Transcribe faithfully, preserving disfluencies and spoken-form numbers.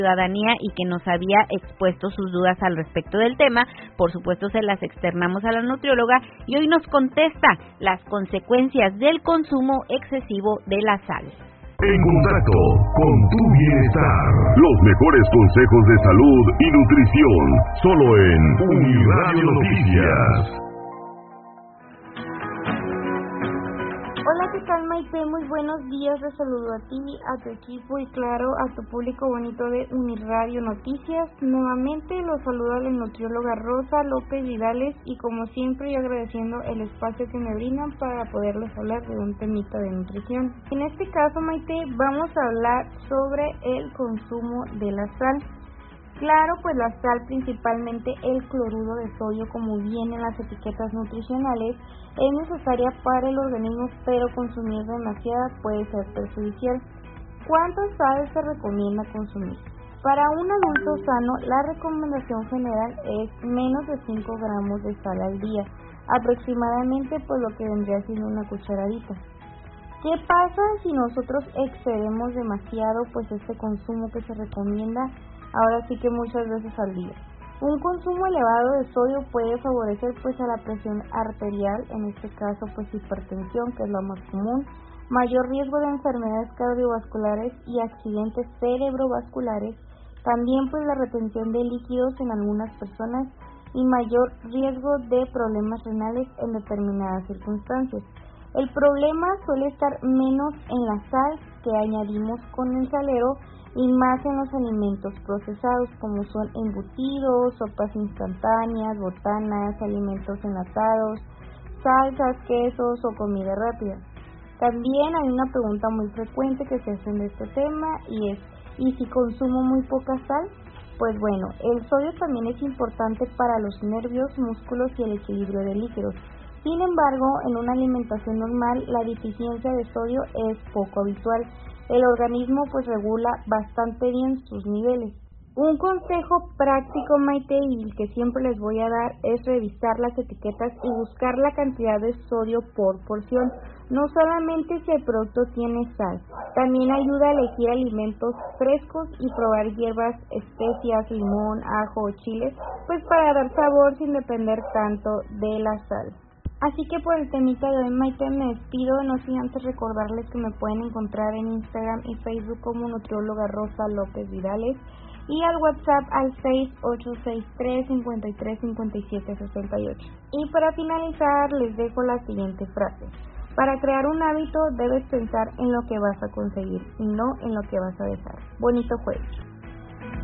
ciudadanía y que nos había expuesto sus dudas al respecto del tema. Por supuesto se las externamos a la nutrióloga y hoy nos contesta las consecuencias del consumo excesivo de la sal. En contacto con tu bienestar. Los mejores consejos de salud y nutrición, solo en Uniradio Noticias. Hola, ¿qué tal, Maite? Muy buenos días. Les saludo a ti, a tu equipo y claro, a tu público bonito de Uniradio Noticias. Nuevamente los saluda la nutrióloga Rosa López Vidales y como siempre yo agradeciendo el espacio que me brindan para poderles hablar de un temita de nutrición. En este caso, Maite, vamos a hablar sobre el consumo de la sal. Claro, pues la sal, principalmente el cloruro de sodio, como viene en las etiquetas nutricionales, es necesaria para el organismo, pero consumir demasiada puede ser perjudicial. ¿Cuánta sal se recomienda consumir? Para un adulto sano, la recomendación general es menos de cinco gramos de sal al día, aproximadamente pues lo que vendría siendo una cucharadita. ¿Qué pasa si nosotros excedemos demasiado pues este consumo que se recomienda? Ahora sí que muchas veces al día. Un consumo elevado de sodio puede favorecer pues a la presión arterial, en este caso pues hipertensión, que es lo más común, mayor riesgo de enfermedades cardiovasculares y accidentes cerebrovasculares, también pues la retención de líquidos en algunas personas y mayor riesgo de problemas renales en determinadas circunstancias. El problema suele estar menos en la sal que añadimos con el salero y más en los alimentos procesados como son embutidos, sopas instantáneas, botanas, alimentos enlatados, salsas, quesos o comida rápida. También hay una pregunta muy frecuente que se hace de este tema y es, ¿y si consumo muy poca sal? Pues bueno, el sodio también es importante para los nervios, músculos y el equilibrio de líquidos. Sin embargo, en una alimentación normal, la deficiencia de sodio es poco habitual. El organismo pues regula bastante bien sus niveles. Un consejo práctico, Maite, y el que siempre les voy a dar es revisar las etiquetas y buscar la cantidad de sodio por porción. No solamente si el producto tiene sal, también ayuda a elegir alimentos frescos y probar hierbas, especias, limón, ajo o chiles, pues para dar sabor sin depender tanto de la sal. Así que por el temita de hoy, Maite, me despido, no sin antes recordarles que me pueden encontrar en Instagram y Facebook como nutrióloga Rosa López Vidales y al WhatsApp al seis ocho seis tres, cinco tres, cinco siete seis ocho. Y para finalizar les dejo la siguiente frase: para crear un hábito debes pensar en lo que vas a conseguir y no en lo que vas a dejar. Bonito jueves.